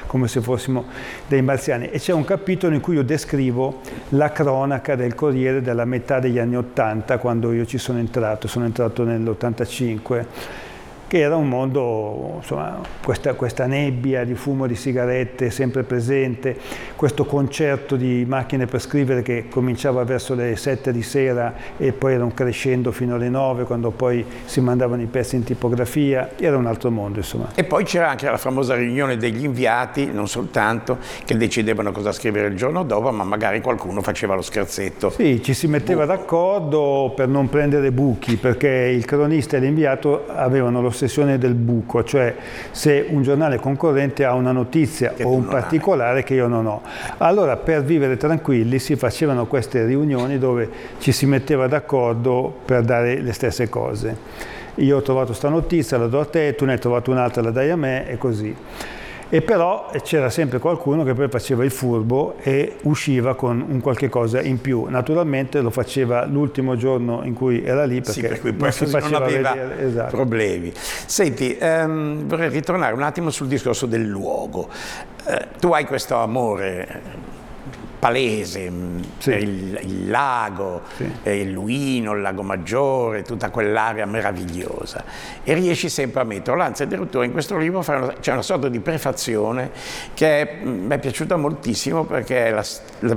come se fossimo dei marziani. E c'è un capitolo in cui io descrivo la cronaca del Corriere della metà degli anni '80, quando io ci sono entrato nell'85, che era un mondo, insomma, questa nebbia di fumo di sigarette sempre presente, questo concerto di macchine per scrivere che cominciava verso le 7 di sera e poi era un crescendo fino alle 9, quando poi si mandavano i pezzi in tipografia, era un altro mondo, insomma. E poi c'era anche la famosa riunione degli inviati, non soltanto, che decidevano cosa scrivere il giorno dopo, ma magari qualcuno faceva lo scherzetto. Sì, ci si metteva d'accordo per non prendere buchi, perché il cronista e l'inviato avevano l'ossessione del buco, cioè se un giornale concorrente ha una notizia o un particolare che io non ho. Allora, per vivere tranquilli si facevano queste riunioni dove ci si metteva d'accordo per dare le stesse cose. Io ho trovato sta notizia, la do a te, tu ne hai trovato un'altra, la dai a me, e così. E però c'era sempre qualcuno che poi faceva il furbo e usciva con un qualche cosa in più. Naturalmente lo faceva l'ultimo giorno in cui era lì, perché sì, per cui poi non aveva esatto. problemi. Senti, vorrei ritornare un attimo sul discorso del luogo. Tu hai questo amore palese, sì. il lago, sì. Il Luino, il Lago Maggiore, tutta quell'area meravigliosa, e riesci sempre a metterlo. Anzi, addirittura in questo libro c'è una sorta di prefazione che mi è piaciuta moltissimo, perché è la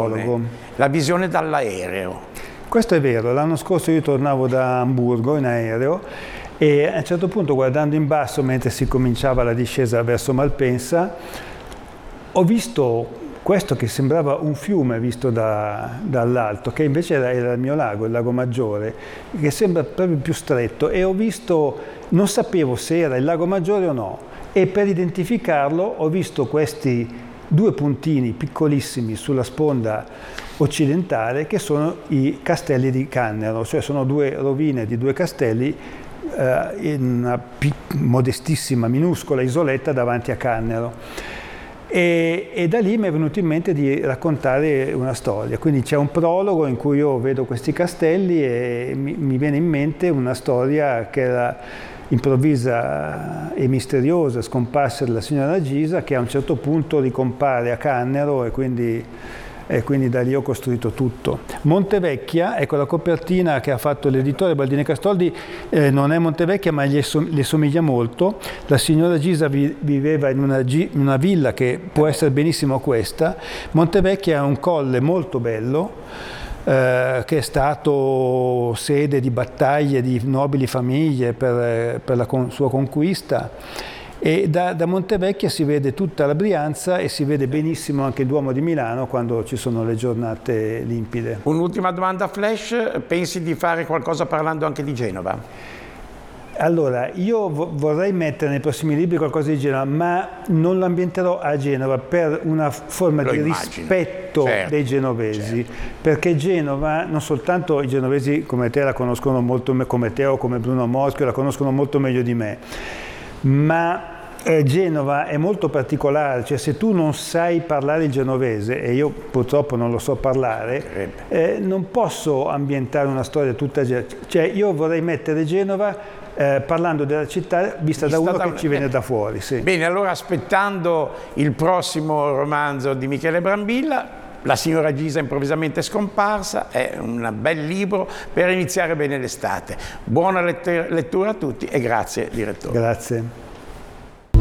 visione dall'aereo. Questo è vero. L'anno scorso io tornavo da Amburgo in aereo e a un certo punto, guardando in basso mentre si cominciava la discesa verso Malpensa, ho visto questo che sembrava un fiume visto dall'alto, che invece era il mio lago, il Lago Maggiore, che sembra proprio più stretto, e ho visto, non sapevo se era il Lago Maggiore o no, e per identificarlo ho visto questi due puntini piccolissimi sulla sponda occidentale, che sono i castelli di Cannero, cioè sono due rovine di due castelli in una modestissima, minuscola isoletta davanti a Cannero. E da lì mi è venuto in mente di raccontare una storia, quindi c'è un prologo in cui io vedo questi castelli e mi viene in mente una storia che era improvvisa e misteriosa, scomparsa della signora Gisa, che a un certo punto ricompare a Cannero, e quindi da lì ho costruito tutto. Montevecchia, ecco la copertina che ha fatto l'editore Baldini Castoldi, non è Montevecchia, ma le somiglia molto. La signora Gisa viveva in una villa che può essere benissimo questa. Montevecchia è un colle molto bello, che è stato sede di battaglie di nobili famiglie per la sua conquista. E da Montevecchia si vede tutta la Brianza e si vede benissimo anche il Duomo di Milano quando ci sono le giornate limpide. Un'ultima domanda flash: pensi di fare qualcosa parlando anche di Genova? Allora, io vorrei mettere nei prossimi libri qualcosa di Genova, ma non l'ambienterò a Genova per una forma di rispetto dei genovesi, perché Genova, non soltanto i genovesi come te la conoscono molto, come te o come Bruno Moschio la conoscono molto meglio di me, ma Genova è molto particolare, cioè se tu non sai parlare il genovese, e io purtroppo non lo so parlare, non posso ambientare una storia tutta, cioè io vorrei mettere Genova parlando della città vista da uno che ci viene da fuori. Sì. Bene, allora, aspettando il prossimo romanzo di Michele Brambilla, La signora Gisa improvvisamente scomparsa, è un bel libro per iniziare bene l'estate. Buona lettura a tutti e grazie, direttore. Grazie.